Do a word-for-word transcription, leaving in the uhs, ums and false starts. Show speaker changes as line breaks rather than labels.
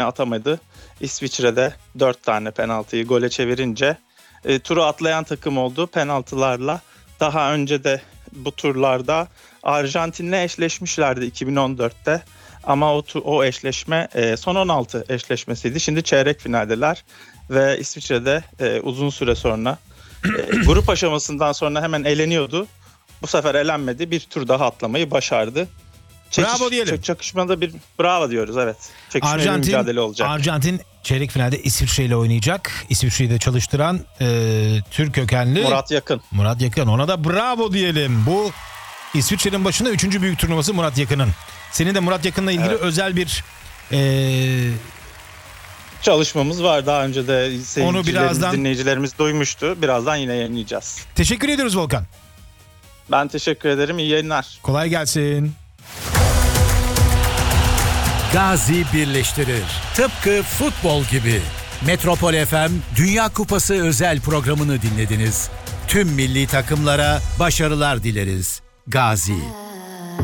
atamadı. İsviçre'de dört tane penaltıyı gole çevirince e, turu atlayan takım oldu penaltılarla. Daha önce de bu turlarda Arjantin'le eşleşmişlerdi iki bin on dörtte. Ama o, o eşleşme e, son on altı eşleşmesiydi. Şimdi çeyrek finaldeler ve İsviçre'de e, uzun süre sonra e, grup aşamasından sonra hemen eleniyordu. Bu sefer elenmedi. Bir tur daha atlamayı başardı. Çekiş,
bravo diyelim.
Ç- çakışmada bir bravo diyoruz, evet. Çekişmeli
Arjantin,
bir mücadele olacak.
Arjantin çeyrek finalde İsviçre ile oynayacak. İsviçre'yi de çalıştıran e, Türk kökenli
Murat Yakın.
Murat Yakın. Ona da bravo diyelim. Bu İsviçre'nin başında üçüncü büyük turnuvası Murat Yakın'ın. Senin de Murat Yakın'la ilgili evet. özel bir e,
çalışmamız var. Daha önce de
onu birazdan
dinleyicilerimiz duymuştu. Birazdan yine yayınlayacağız.
Teşekkür ediyoruz Volkan.
Ben teşekkür ederim. İyi yayınlar.
Kolay gelsin.
Gazi birleştirir. Tıpkı futbol gibi. Metropol F M Dünya Kupası özel programını dinlediniz. Tüm milli takımlara başarılar dileriz. Gazi.